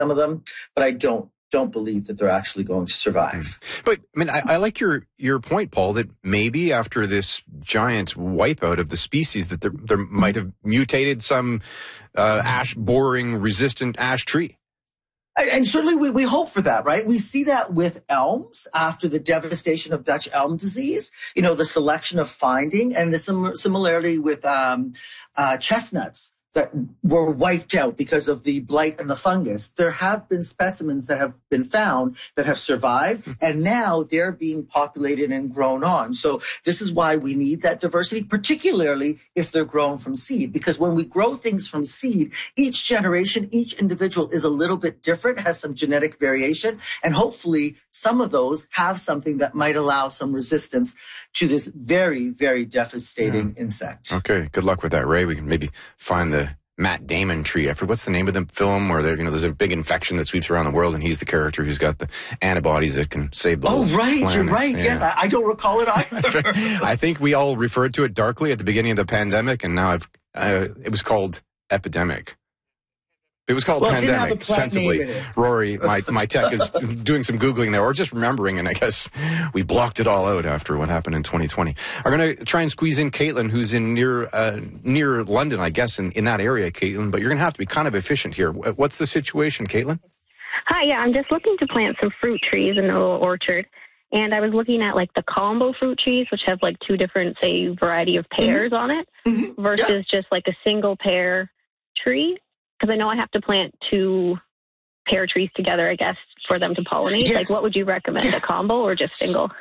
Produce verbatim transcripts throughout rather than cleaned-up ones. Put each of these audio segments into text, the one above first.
of them, but I don't don't believe that they're actually going to survive. But I mean, I, I like your your point, Paul, that maybe after this giant wipeout of the species, that there there might have mutated some uh, ash boring resistant ash tree. And certainly we, we hope for that, right? We see that with elms after the devastation of Dutch elm disease, you know, the selection of finding, and the sim- similarity with um, uh, chestnuts that were wiped out because of the blight and the fungus. There have been specimens that have been found that have survived, and now they're being populated and grown on. So this is why we need that diversity, particularly if they're grown from seed, because when we grow things from seed, each generation, each individual is a little bit different, has some genetic variation, and hopefully some of those have something that might allow some resistance to this very, very devastating yeah. insect. Okay, good luck with that, Ray. We can maybe find the Matt Damon tree. I forget what's the name of the film where there, you know, there's a big infection that sweeps around the world, and he's the character who's got the antibodies that can save the Oh, whole right, planet. you're right. Yeah. Yes, I, I don't recall it either. I think we all referred to it darkly at the beginning of the pandemic, and now I've uh, it was called epidemic. It was called well, pandemic, sensibly. Rory, my, my tech, is doing some Googling there, or just remembering, and I guess we blocked it all out after what happened in twenty twenty. I'm going to try and squeeze in Caitlin, who's in near uh, near London, I guess, in, in that area, Caitlin, but you're going to have to be kind of efficient here. What's the situation, Caitlin? Hi, yeah, I'm just looking to plant some fruit trees in a little orchard. And I was looking at, like, the combo fruit trees, which have, like, two different, say, variety of pears mm-hmm. on it, mm-hmm. versus yeah. just, like, a single pear tree. Because I know I have to plant two pear trees together, I guess, for them to pollinate. Yes. Like, what would you recommend, yeah. a combo or just single?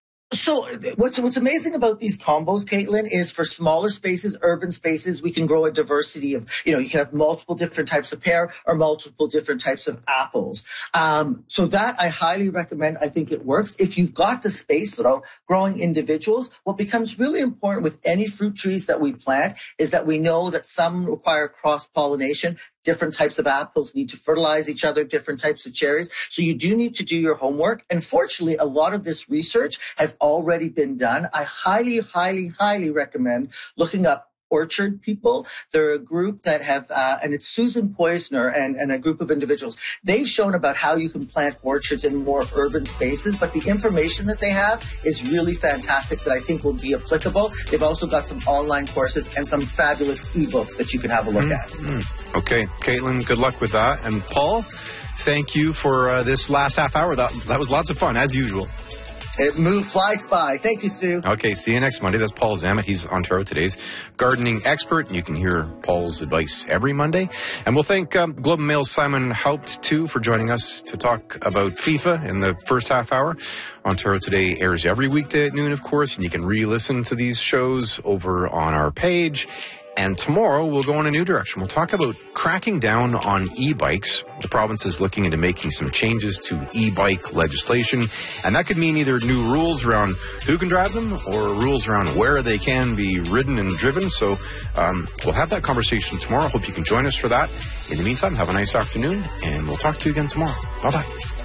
So what's what's amazing about these combos, Caitlin, is for smaller spaces, urban spaces, we can grow a diversity of, you know, you can have multiple different types of pear or multiple different types of apples. Um, so that I highly recommend. I think it works. If you've got the space, you know, growing individuals, what becomes really important with any fruit trees that we plant is that we know that some require cross-pollination. Different types of apples need to fertilize each other, different types of cherries. So you do need to do your homework. And fortunately, a lot of this research has already been done. I highly, highly, highly recommend looking up Orchard People. They're a group that have, uh, and it's Susan Poisner and, and a group of individuals. They've shown about how you can plant orchards in more urban spaces, but the information that they have is really fantastic that I think will be applicable. They've also got some online courses and some fabulous ebooks that you can have a look mm-hmm. at. Okay, Caitlin, good luck with that. And Paul, thank you for uh, this last half hour. That, that was lots of fun, as usual. It moved fly spy. Thank you, Stu. Okay, see you next Monday. That's Paul Zammit. He's Ontario Today's gardening expert. You can hear Paul's advice every Monday. And we'll thank um, Globe and Mail's Simon Haupt, too, for joining us to talk about FIFA in the first half hour. Ontario Today airs every weekday at noon, of course, and you can re-listen to these shows over on our page. And tomorrow, we'll go in a new direction. We'll talk about cracking down on e-bikes. The province is looking into making some changes to e-bike legislation. And that could mean either new rules around who can drive them or rules around where they can be ridden and driven. So um, we'll have that conversation tomorrow. Hope you can join us for that. In the meantime, have a nice afternoon, and we'll talk to you again tomorrow. Bye-bye.